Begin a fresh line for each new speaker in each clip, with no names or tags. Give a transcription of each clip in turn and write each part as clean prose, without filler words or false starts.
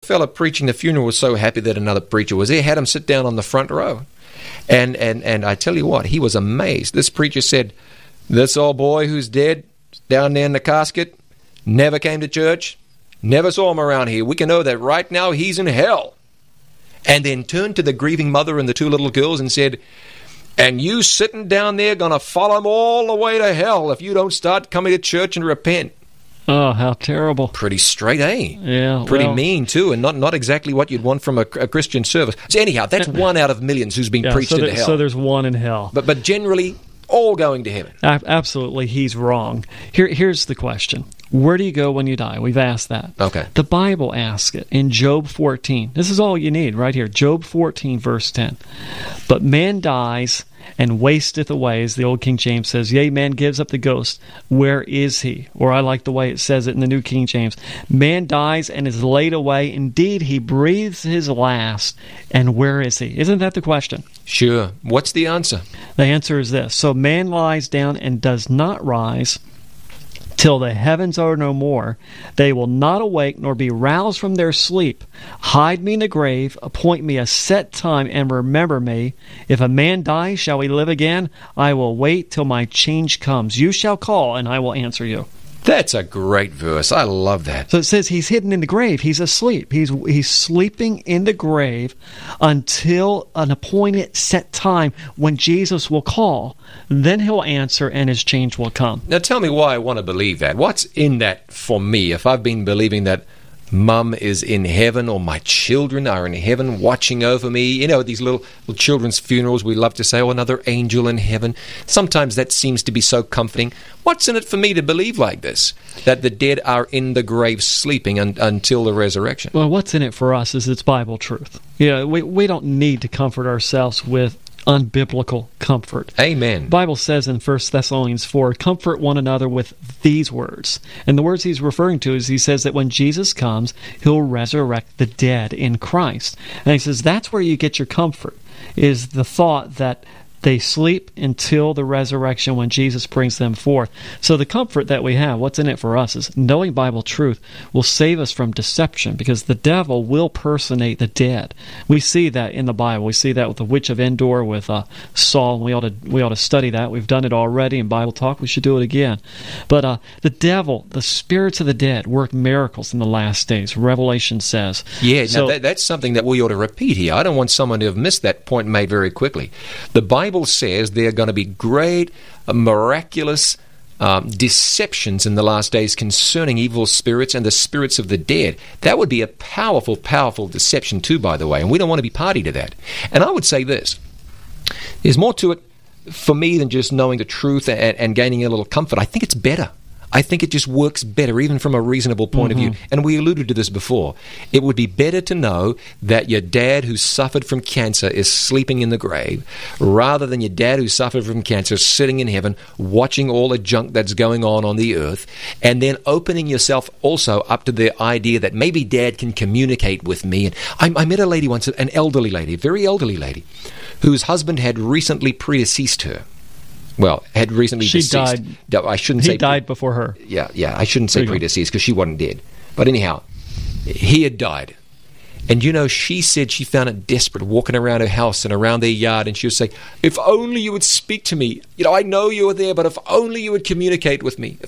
fella preaching the funeral was so happy that another preacher was there, had him sit down on the front row. And I tell you what, he was amazed. This preacher said, this old boy who's dead, down there in the casket, never came to church, never saw him around here. We can know that right now he's in hell. And then turned to the grieving mother and the two little girls and said, and you sitting down there going to follow him all the way to hell if you don't start coming to church and repent.
Oh, how terrible.
Pretty straight, eh?
Yeah.
Pretty mean, too, and not exactly what you'd want from a Christian service. So anyhow, that's one out of millions who's been preached into hell.
So there's one in hell.
But generally, all going to heaven.
Absolutely, he's wrong. Here's the question. Where do you go when you die? We've asked that.
Okay.
The Bible asks it in Job 14. This is all you need right here. Job 14, verse 10. But man dies and wasteth away, as the old King James says. Yea, man gives up the ghost. Where is he? Or I like the way it says it in the New King James. Man dies and is laid away. Indeed, he breathes his last. And where is he? Isn't that the question?
Sure. What's the answer?
The answer is this. So man lies down and does not rise till the heavens are no more. They will not awake nor be roused from their sleep. Hide me in the grave, appoint me a set time, and remember me. If a man dies, shall he live again? I will wait till my change comes. You shall call, and I will answer you.
That's a great verse. I love that.
So it says he's hidden in the grave. He's asleep. He's sleeping in the grave until an appointed set time when Jesus will call. Then he'll answer and his change will come.
Now tell me why I want to believe that. What's in that for me if I've been believing that Mum is in heaven or my children are in heaven watching over me? You know, these little children's funerals, we love to say, oh, another angel in heaven. Sometimes that seems to be so comforting. What's in it for me to believe like this, that the dead are in the grave sleeping until the resurrection?
Well, what's in it for us is it's Bible truth. You know, we don't need to comfort ourselves with unbiblical comfort.
Amen.
The Bible says in 1 Thessalonians 4, comfort one another with these words. And the words he's referring to is he says that when Jesus comes, he'll resurrect the dead in Christ. And he says that's where you get your comfort, is the thought that they sleep until the resurrection when Jesus brings them forth. So the comfort that we have, what's in it for us, is knowing Bible truth will save us from deception, because the devil will personate the dead. We see that in the Bible. We see that with the witch of Endor, with Saul, and we ought to study that. We've done it already in Bible Talk. We should do it again. But the devil, the spirits of the dead, work miracles in the last days, Revelation says.
Yeah, so, now that's something that we ought to repeat here. I don't want someone to have missed that point made very quickly. The Bible says there are going to be great, miraculous deceptions in the last days concerning evil spirits and the spirits of the dead. That would be a powerful, powerful deception too, by the way, and we don't want to be party to that. And I would say this, there's more to it for me than just knowing the truth and gaining a little comfort. I think it's better. I think it just works better, even from a reasonable point of view. And we alluded to this before. It would be better to know that your dad who suffered from cancer is sleeping in the grave, rather than your dad who suffered from cancer sitting in heaven, watching all the junk that's going on the earth, and then opening yourself also up to the idea that maybe dad can communicate with me. And I met a lady once, an elderly lady, a very elderly lady, whose husband had recently predeceased her. Well, had recently deceased. She
died.
I shouldn't say.
He died before her.
Yeah. I shouldn't say predeceased because she wasn't dead. But anyhow, he had died. And you know, she said she found it desperate walking around her house and around their yard, and she would say, if only you would speak to me. You know, I know you were there, but if only you would communicate with me.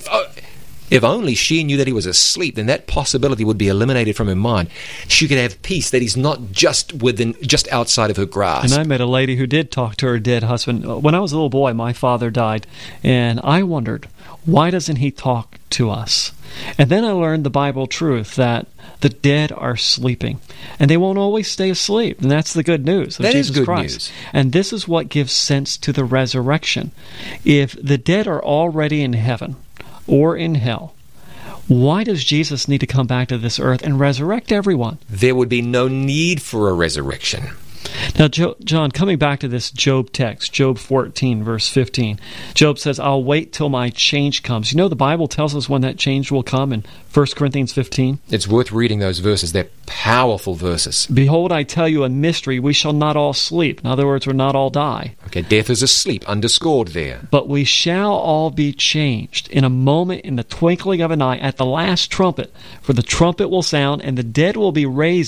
If only she knew that he was asleep, then that possibility would be eliminated from her mind. She could have peace that he's not just outside of her grasp.
And I met a lady who did talk to her dead husband. When I was a little boy, my father died, and I wondered, why doesn't he talk to us? And then I learned the Bible truth that the dead are sleeping, and they won't always stay asleep. And that's the good news of Jesus Christ. News. And this is what gives sense to the resurrection. If the dead are already in heaven or in hell, why does Jesus need to come back to this earth and resurrect everyone?
There would be no need for a resurrection.
Now, John, coming back to this Job text, Job 14, verse 15, Job says, I'll wait till my change comes. You know, the Bible tells us when that change will come in 1 Corinthians 15.
It's worth reading those verses. They're powerful verses.
Behold, I tell you a mystery. We shall not all sleep. In other words, we'll not all die.
Okay, death is asleep, underscored there.
But we shall all be changed in a moment, in the twinkling of an eye, at the last trumpet. For the trumpet will sound, and the dead will be raised